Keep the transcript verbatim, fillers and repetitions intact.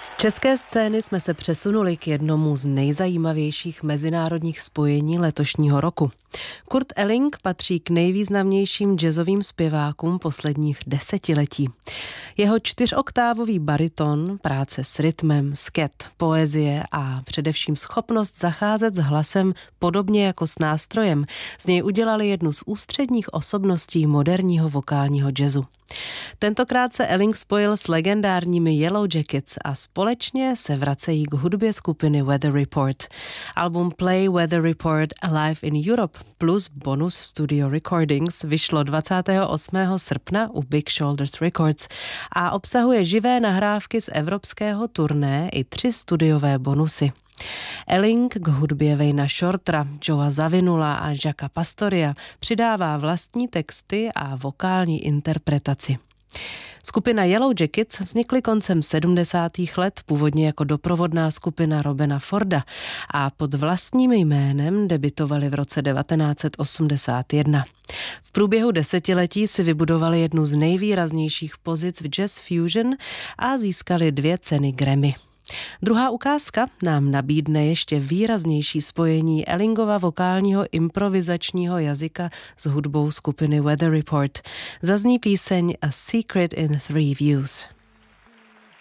Z české scény jsme se přesunuli k jednomu z nejzajímavějších mezinárodních spojení letošního roku. Kurt Elling patří k nejvýznamnějším jazzovým zpěvákům posledních desetiletí. Jeho čtyřoktávový bariton, práce s rytmem, sket, poezie a především schopnost zacházet s hlasem podobně jako s nástrojem z něj udělali jednu z ústředních osobností moderního vokálního jazzu. Tentokrát se Elling spojil s legendárními Yellow Jackets a společně se vracejí k hudbě skupiny Weather Report. Album Play Weather Report Alive in Europe plus bonus studio recordings vyšlo dvacátého osmého srpna u Big Shoulders Records a obsahuje živé nahrávky z evropského turné i tři studiové bonusy. Elling k hudbě Wayna Shortera, Joea Zawinula a Jacquesa Pastoria přidává vlastní texty a vokální interpretaci. Skupina Yellow Jackets vznikly koncem sedmdesátých let původně jako doprovodná skupina Robena Forda a pod vlastním jménem debutovali v roce devatenáct set osmdesát jedna. V průběhu desetiletí si vybudovali jednu z nejvýraznějších pozic v jazz fusion a získali dvě ceny Grammy. Druhá ukázka nám nabídne ještě výraznější spojení Ellingova vokálního improvizačního jazyka s hudbou skupiny Weather Report. Zazní píseň A Secret in Three Views.